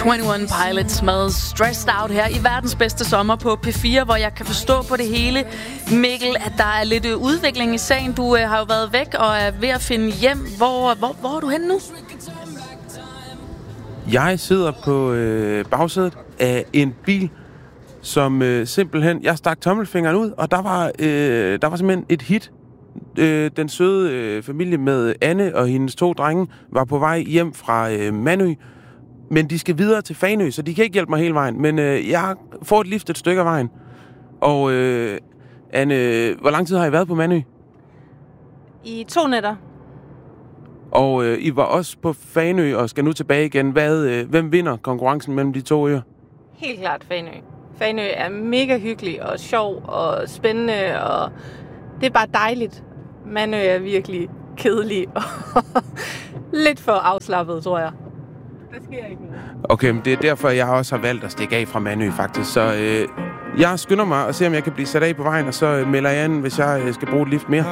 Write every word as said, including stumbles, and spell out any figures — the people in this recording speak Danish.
enogtyve Pilots med Stressed Out her i verdens bedste sommer på P fire, hvor jeg kan forstå på det hele, Mikkel, at der er lidt udvikling i sagen. Du øh, har jo været væk og er ved at finde hjem. Hvor, hvor, hvor er du henne nu? Jeg sidder på øh, bagsædet af en bil, som øh, simpelthen... Jeg stak tommelfingeren ud, og der var, øh, der var simpelthen et hit. Øh, den søde øh, familie med Anne og hendes to drenge var på vej hjem fra øh, Mandø, men de skal videre til Fanø, så de kan ikke hjælpe mig hele vejen. Men øh, jeg får et lift et stykke af vejen. Og øh, Anne, hvor lang tid har I været på Mandø? I to nætter. Og øh, I var også på Fanø og skal nu tilbage igen. Hvad, øh, hvem vinder konkurrencen mellem de to øer? Helt klart Fanø. Fanø er mega hyggelig og sjov og spændende, og det er bare dejligt. Mandø er virkelig kedelig og lidt for afslappet, tror jeg. Der sker ikke noget. Okay, men det er derfor, jeg også har valgt at stikke af fra Mandø, faktisk. Så øh, jeg skynder mig og ser, om jeg kan blive sat af på vejen, og så melder jeg ind, hvis jeg skal bruge et lift mere.